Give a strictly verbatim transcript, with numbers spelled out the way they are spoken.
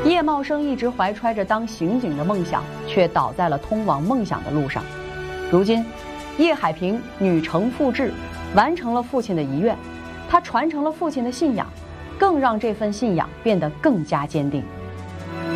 叶茂生一直怀揣着当刑警的梦想，却倒在了通往梦想的路上。如今，叶海平女承父志，完成了父亲的遗愿，她传承了父亲的信仰，更让这份信仰变得更加坚定。